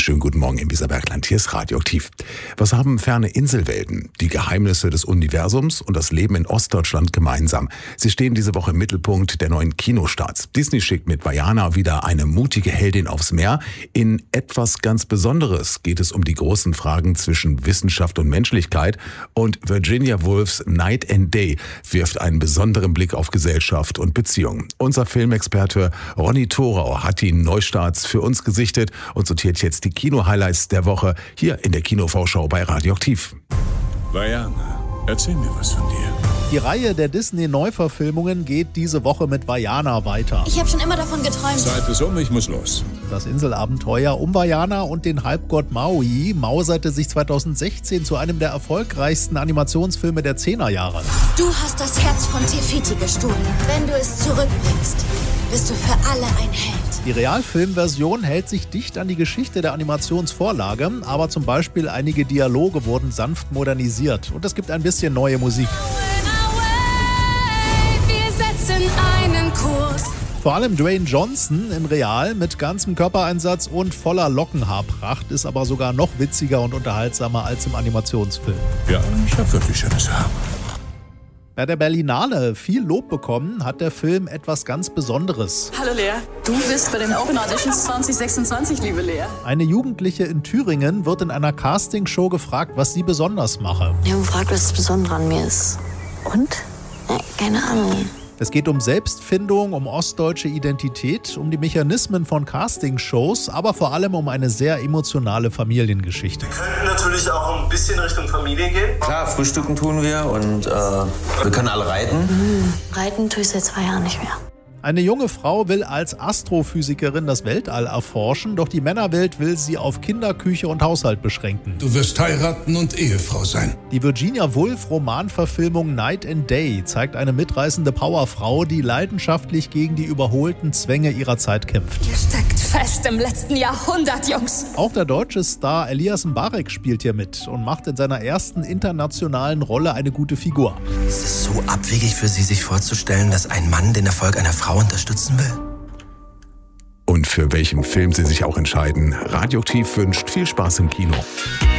schönen guten Morgen im Weserbergland. Hier ist Radioaktiv. Was haben ferne Inselwelten, die Geheimnisse des Universums und das Leben in Ostdeutschland gemeinsam? Sie stehen diese Woche im Mittelpunkt der neuen Kinostarts. Disney schickt mit Vaiana wieder eine mutige Heldin aufs Meer. In etwas ganz Besonderes geht es um die großen Fragen zwischen Wissenschaft und Menschlichkeit. Und Virginia Woolfs Night and Day wirft einen besonderen Blick auf Gesellschaft und Beziehungen. Unser Filmexperte Ronny Thorau hat die Neustarts für uns gesichtet und sortiert jetzt die Kino-Highlights der Woche hier in der Kinovorschau bei Radioaktiv. Vaiana, erzähl mir was von dir. Die Reihe der Disney-Neuverfilmungen geht diese Woche mit Vaiana weiter. Ich habe schon immer davon geträumt. Zeit ist um, ich muss los. Das Inselabenteuer um Vaiana und den Halbgott Maui mauserte sich 2016 zu einem der erfolgreichsten Animationsfilme der 10er Jahre. Du hast das Herz von Te Fiti gestohlen. Wenn du es zurückbringst, bist du für alle ein Held. Die Realfilmversion hält sich dicht an die Geschichte der Animationsvorlage, aber zum Beispiel einige Dialoge wurden sanft modernisiert und es gibt ein bisschen neue Musik. Einen Kurs. Vor allem Dwayne Johnson in Real mit ganzem Körpereinsatz und voller Lockenhaarpracht ist aber sogar noch witziger und unterhaltsamer als im Animationsfilm. Ja, ich hab wirklich schönes Haar. Bei der Berlinale viel Lob bekommen hat der Film etwas ganz Besonderes. Hallo Lea, du bist bei den Open Auditions 2026, liebe Lea. Eine Jugendliche in Thüringen wird in einer Castingshow gefragt, was sie besonders mache. Ich habe gefragt, was das Besondere an mir ist. Und? Ja, keine Ahnung. Es geht um Selbstfindung, um ostdeutsche Identität, um die Mechanismen von Castingshows, aber vor allem um eine sehr emotionale Familiengeschichte. Wir könnten natürlich auch ein bisschen Richtung Familie gehen. Klar, frühstücken tun wir und wir können alle reiten. Reiten tue ich seit 2 Jahren nicht mehr. Eine junge Frau will als Astrophysikerin das Weltall erforschen, doch die Männerwelt will sie auf Kinderküche und Haushalt beschränken. Du wirst heiraten und Ehefrau sein. Die Virginia Woolf Romanverfilmung Night and Day zeigt eine mitreißende Powerfrau, die leidenschaftlich gegen die überholten Zwänge ihrer Zeit kämpft. Ihr steckt fest im letzten Jahrhundert, Jungs. Auch der deutsche Star Elias Mbarek spielt hier mit und macht in seiner ersten internationalen Rolle eine gute Figur. Es ist so abwegig für Sie, sich vorzustellen, dass ein Mann den Erfolg einer Frau unterstützen will. Und für welchen Film Sie sich auch entscheiden, Radioaktiv wünscht viel Spaß im Kino.